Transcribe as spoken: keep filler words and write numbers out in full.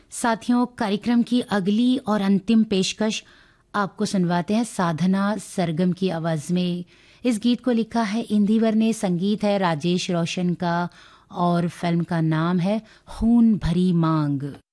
साथियों, कार्यक्रम की अगली और अंतिम पेशकश आपको सुनवाते हैं साधना सरगम की आवाज में। इस गीत को लिखा है इंदिवर ने, संगीत है राजेश रोशन का और फिल्म का नाम है खून भरी मांग।